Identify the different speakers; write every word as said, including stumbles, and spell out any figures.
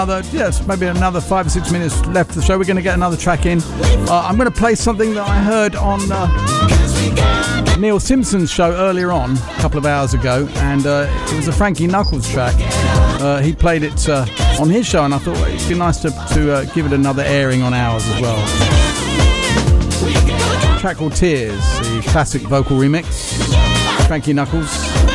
Speaker 1: Another, yes, maybe another five or six minutes left of the show. We're going to get another track in. Uh, I'm going to play something that I heard on uh, Neil Simpson's show earlier on, a couple of hours ago, and uh, it was a Frankie Knuckles track. Uh, he played it uh, on his show, and I thought well, it'd be nice to, to uh, give it another airing on ours as well. A track called Tears, the classic vocal remix, Frankie Knuckles.